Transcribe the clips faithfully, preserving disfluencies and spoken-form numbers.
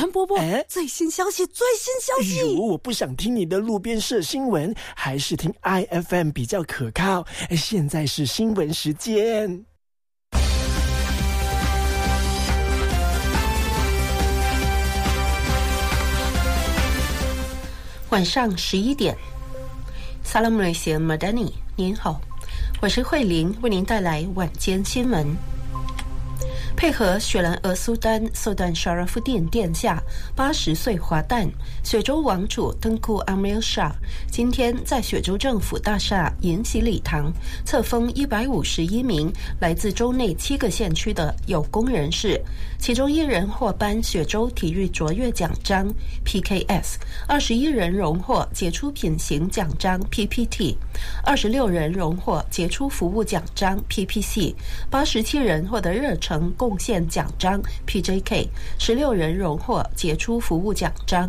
谭伯伯，最新消息，最新消息！ 如果我不想听你的路边社新闻，还是听 I F M 比较可靠。现在是新闻时间。 晚上十一点 Assalamualaikum Madani， 您好，我是慧玲，为您带来晚间新闻。配合雪兰莪苏丹苏丹沙拉夫丁殿下八十岁华诞，雪州王储登库阿米尔沙今天在雪州政府大厦迎喜礼堂册封一百五十一名来自州内七个县区的有功人士，其中一人获颁雪州体育卓越奖章 P K S， 二十一人荣获杰出品行奖章 P P T， 二十六人荣获杰出服务奖章 P P C， 八十七人获得热诚贡献奖章 P J K， 十六人荣获杰出服务奖章。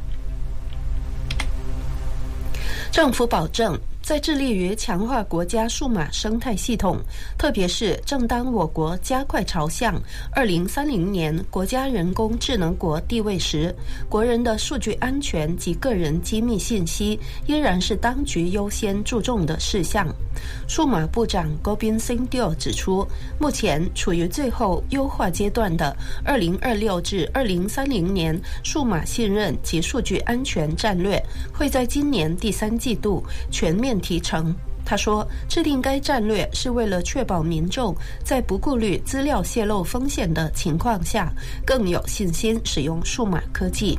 政府保证在致力于强化国家数码生态系统，特别是正当我国加快朝向二零三零年国家人工智能国地位时，国人的数据安全及个人机密信息依然是当局优先注重的事项。数码部长 Gobind Singh Deo 指出，目前处于最后优化阶段的二零二六至二零三零年数码信任及数据安全战略会在今年第三季度全面提成。他说，制定该战略是为了确保民众在不顾虑资料泄露风险的情况下，更有信心使用数码科技。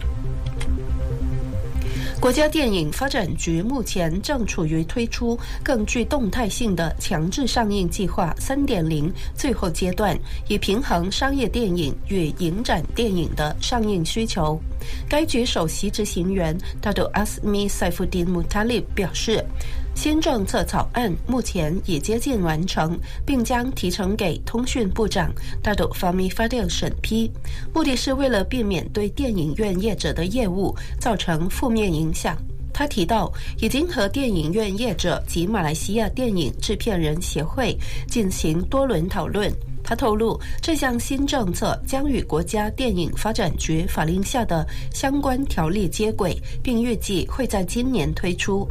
国家电影发展局目前正处于推出更具动态性的强制上映计划 三点零 最后阶段，以平衡商业电影与影展电影的上映需求。该局首席执行员 Dato Azmi Saifuddin Muttalib 表示，新政策草案目前已接近完成，并将提呈给通讯部长 Dato Fahmi Fadil 审批，目的是为了避免对电影院业者的业务造成负面影响。他提到，已经和电影院业者及马来西亚电影制片人协会进行多轮讨论。他透露，这项新政策将与国家电影发展局法令下的相关条例接轨，并预计会在今年推出。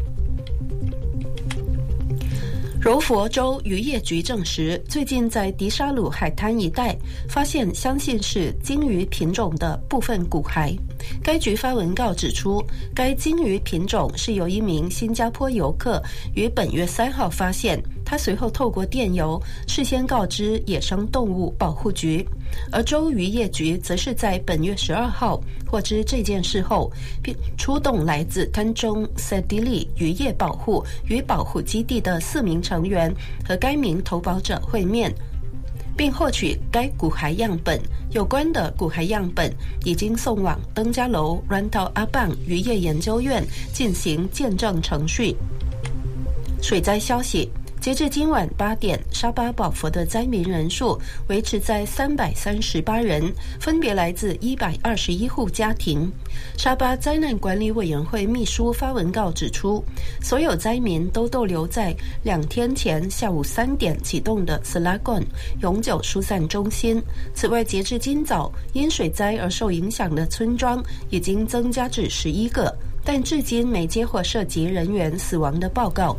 柔佛州渔业局证实，最近在迪沙鲁海滩一带发现相信是鲸鱼品种的部分骨骸。该局发文告指出，该鲸鱼品种是由一名新加坡游客于本月三号发现，他随后透过电邮事先告知野生动物保护局，而州渔业局则是在本月十二号获知这件事后，并出动来自丹中塞迪利渔业保护与保护基地的四名成员和该名投保者会面，并获取该骨骸样本。有关的骨骸样本已经送往登嘉楼 Rantau Abang 渔业研究院进行鉴证程序。水灾消息，截至今晚八点，沙巴宝佛的灾民人数维持在三百三十八人，分别来自一百二十一户家庭。沙巴灾难管理委员会秘书发文告指出，所有灾民都逗留在两天前下午三点启动的 Selagon 永久疏散中心。此外，截至今早，因水灾而受影响的村庄已经增加至十一个，但至今没接获涉及人员死亡的报告。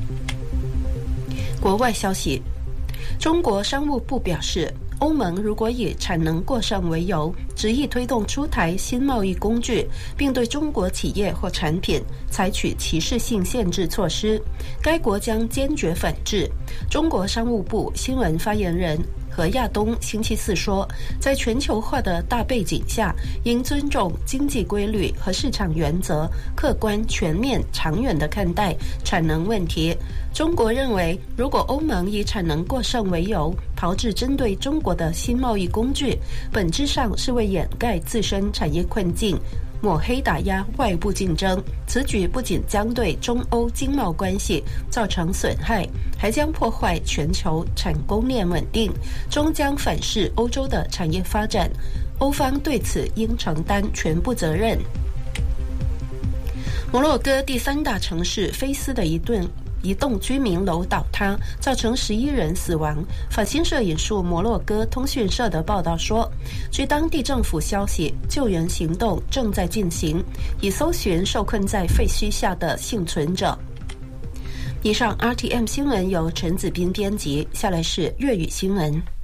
国外消息，中国商务部表示，欧盟如果以产能过剩为由，执意推动出台新贸易工具，并对中国企业或产品采取歧视性限制措施，该国将坚决反制。中国商务部新闻发言人何亚东星期四说，在全球化的大背景下，应尊重经济规律和市场原则，客观、全面、长远地看待产能问题。中国认为，如果欧盟以产能过剩为由，炮制针对中国的新贸易工具，本质上是为掩盖自身产业困境，抹黑打压外部竞争。此举不仅将对中欧经贸关系造成损害，还将破坏全球产供链稳定，终将反噬欧洲的产业发展。欧方对此应承担全部责任。摩洛哥第三大城市菲斯的一顿一栋居民楼倒塌，造成十一人死亡。法新社引述摩洛哥通讯社的报道说，据当地政府消息，救援行动正在进行，以搜寻受困在废墟下的幸存者。以上 R T M 新闻由陈子斌编辑，下来是粤语新闻。